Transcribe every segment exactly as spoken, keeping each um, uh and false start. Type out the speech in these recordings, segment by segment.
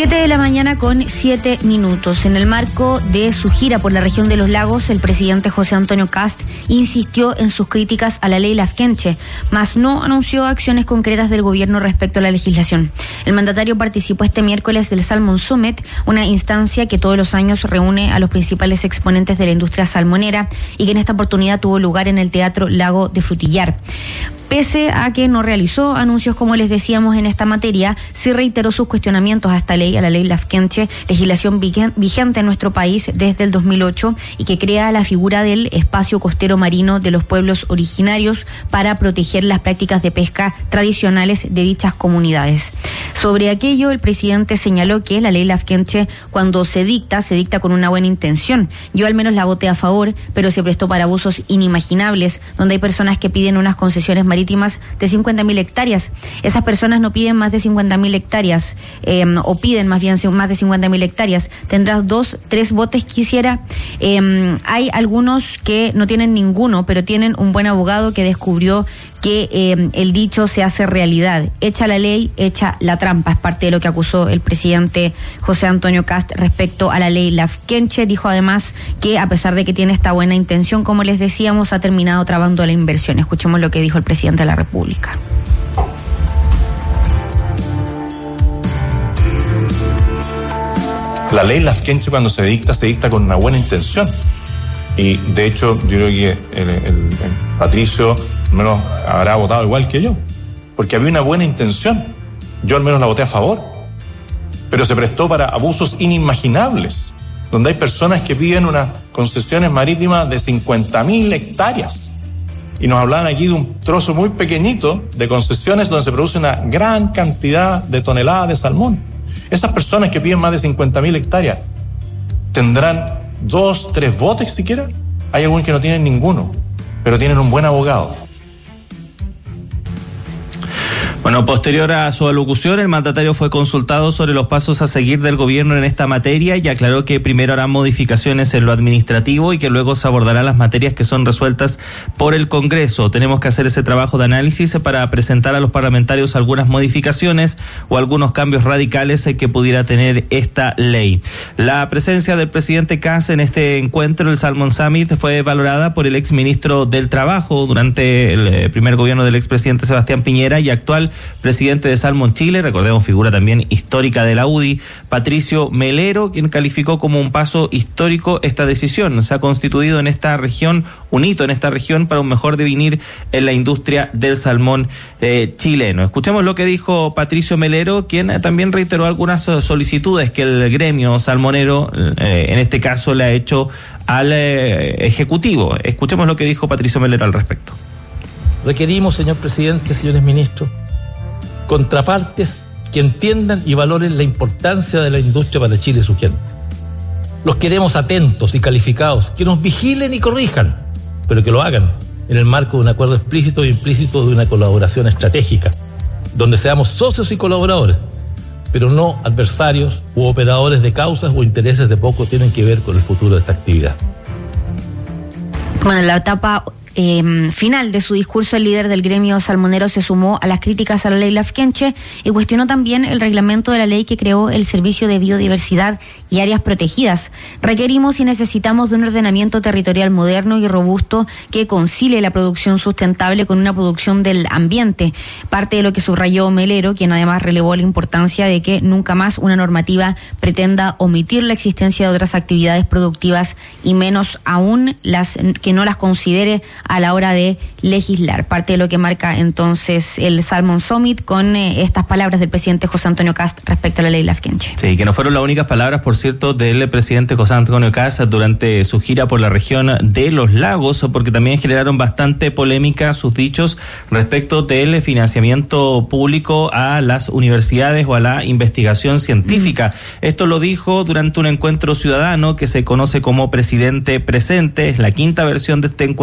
Siete de la mañana con siete minutos. En el marco de su gira por la región de los lagos, el presidente José Antonio Kast insistió en sus críticas a la ley Lafkenche, mas no anunció acciones concretas del gobierno respecto a la legislación. El mandatario participó este miércoles del Salmon Summit, una instancia que todos los años reúne a los principales exponentes de la industria salmonera y que en esta oportunidad tuvo lugar en el Teatro Lago de Frutillar. Pese a que no realizó anuncios, como les decíamos, en esta materia, sí reiteró sus cuestionamientos a esta ley, a la ley Lafkenche, legislación vigente en nuestro país desde el dos mil ocho y que crea la figura del espacio costero marino de los pueblos originarios para proteger las prácticas de pesca tradicionales de dichas comunidades. Sobre aquello, el presidente señaló que la ley Lafkenche, cuando se dicta, se dicta con una buena intención. Yo al menos la voté a favor, pero se prestó para abusos inimaginables, donde hay personas que piden unas concesiones marítimas de cincuenta mil hectáreas. Esas personas no piden más de cincuenta mil hectáreas, eh, o piden más bien más de cincuenta mil hectáreas. Tendrás dos, tres botes, quisiera. Eh, hay algunos que no tienen ninguno, pero tienen un buen abogado que descubrió que eh, el dicho se hace realidad. Echa la ley, echa la trampa. Es parte de lo que acusó el presidente José Antonio Kast respecto a la ley Lafkenche. Dijo además que a pesar de que tiene esta buena intención, como les decíamos, ha terminado trabando la inversión. Escuchemos lo que dijo el presidente de la República. La ley Lafkenche, cuando se dicta, se dicta con una buena intención. Y de hecho, yo creo que el, el, el Patricio al menos habrá votado igual que yo, porque había una buena intención. Yo al menos la voté a favor, pero se prestó para abusos inimaginables, donde hay personas que piden unas concesiones marítimas de cincuenta mil hectáreas. Y nos hablaban aquí de un trozo muy pequeñito de concesiones donde se produce una gran cantidad de toneladas de salmón. Esas personas que piden más de cincuenta mil hectáreas tendrán dos, tres botes siquiera. Hay algunos que no tienen ninguno, pero tienen un buen abogado. Bueno, posterior a su alocución, el mandatario fue consultado sobre los pasos a seguir del gobierno en esta materia y aclaró que primero harán modificaciones en lo administrativo y que luego se abordarán las materias que son resueltas por el Congreso. Tenemos que hacer ese trabajo de análisis para presentar a los parlamentarios algunas modificaciones o algunos cambios radicales que pudiera tener esta ley. La presencia del presidente Kast en este encuentro, el Salmon Summit, fue valorada por el exministro del Trabajo durante el primer gobierno del expresidente Sebastián Piñera y actual presidente de Salmon Chile, recordemos figura también histórica de la U D I, Patricio Melero, quien calificó como un paso histórico esta decisión. Se ha constituido en esta región, un hito en esta región para un mejor devenir en la industria del salmón eh, chileno. Escuchemos lo que dijo Patricio Melero, quien también reiteró algunas solicitudes que el gremio salmonero, eh, en este caso, le ha hecho al eh, Ejecutivo. Escuchemos lo que dijo Patricio Melero al respecto. Requerimos, señor presidente, señores ministros, contrapartes que entiendan y valoren la importancia de la industria para Chile y su gente. Los queremos atentos y calificados, que nos vigilen y corrijan, pero que lo hagan en el marco de un acuerdo explícito e implícito de una colaboración estratégica, donde seamos socios y colaboradores, pero no adversarios u operadores de causas o intereses de poco tienen que ver con el futuro de esta actividad. Bueno, la etapa Eh, final de su discurso, el líder del gremio salmonero se sumó a las críticas a la ley Lafkenche y cuestionó también el reglamento de la ley que creó el Servicio de Biodiversidad y Áreas Protegidas. Requerimos y necesitamos de un ordenamiento territorial moderno y robusto que concilie la producción sustentable con una producción del ambiente. Parte de lo que subrayó Melero, quien además relevó la importancia de que nunca más una normativa pretenda omitir la existencia de otras actividades productivas y menos aún las que no las considere a la hora de legislar. Parte de lo que marca entonces el Salmon Summit con eh, estas palabras del presidente José Antonio Kast respecto a la ley Lafkenche. Sí, que no fueron las únicas palabras, por cierto, del presidente José Antonio Kast durante su gira por la región de los lagos, porque también generaron bastante polémica sus dichos respecto del financiamiento público a las universidades o a la investigación científica. Mm. Esto lo dijo durante un encuentro ciudadano que se conoce como Presidente Presente. Es la quinta versión de este encuentro que se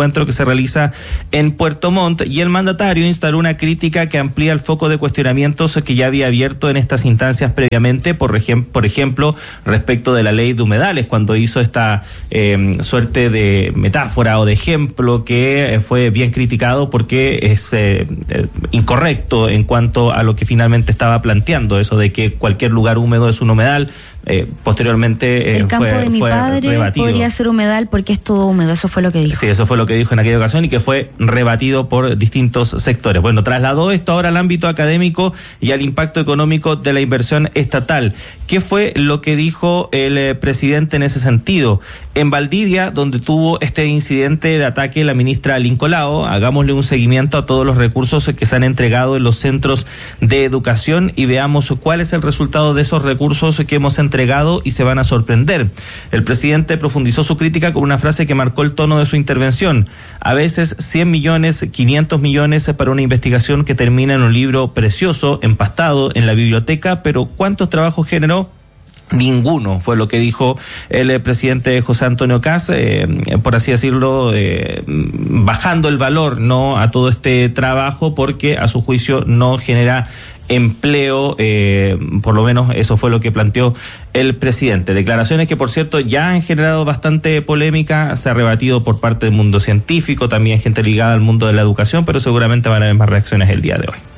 realiza en Puerto Montt, y el mandatario instaló una crítica que amplía el foco de cuestionamientos que ya había abierto en estas instancias previamente, por, ejem- por ejemplo, respecto de la ley de humedales, cuando hizo esta eh, suerte de metáfora o de ejemplo que eh, fue bien criticado porque es eh, eh, incorrecto en cuanto a lo que finalmente estaba planteando, eso de que cualquier lugar húmedo es un humedal. Eh, posteriormente eh, el campo fue, de mi fue padre rebatido. podría ser humedal porque es todo húmedo, eso fue lo que dijo. Sí, eso fue lo que dijo en aquella ocasión y que fue rebatido por distintos sectores. Bueno, trasladó esto ahora al ámbito académico y al impacto económico de la inversión estatal. ¿Qué fue lo que dijo el eh, presidente en ese sentido? En Valdivia, donde tuvo este incidente de ataque la ministra Lincolao, hagámosle un seguimiento a todos los recursos que se han entregado en los centros de educación y veamos cuál es el resultado de esos recursos que hemos entregado entregado y se van a sorprender. El presidente profundizó su crítica con una frase que marcó el tono de su intervención. A veces cien millones, quinientos millones para una investigación que termina en un libro precioso, empastado en la biblioteca, pero ¿cuántos trabajos generó? Ninguno, fue lo que dijo el presidente José Antonio Kast, eh, por así decirlo, eh, bajando el valor no a todo este trabajo porque a su juicio no genera empleo, eh, por lo menos eso fue lo que planteó el presidente. Declaraciones que, por cierto, ya han generado bastante polémica, se ha rebatido por parte del mundo científico, también gente ligada al mundo de la educación, pero seguramente van a haber más reacciones el día de hoy.